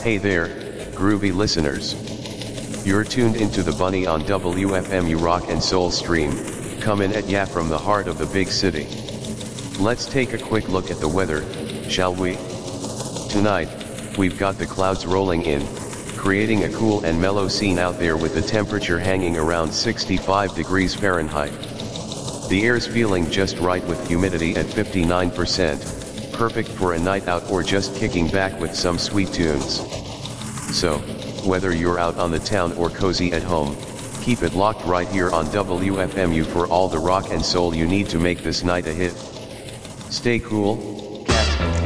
Hey there, groovy listeners. You're tuned into the Bunny on WFMU Rock and Soul stream, coming at ya from the heart of the big city. Let's take a quick look at the weather, shall we? Tonight, we've got the clouds rolling in, creating a cool and mellow scene out there with the temperature hanging around 65 degrees Fahrenheit. The air's feeling just right with humidity at 59%, perfect for a night out or just kicking back with some sweet tunes. So, whether you're out on the town or cozy at home, keep it locked right here on WFMU for all the rock and soul you need to make this night a hit. Stay cool,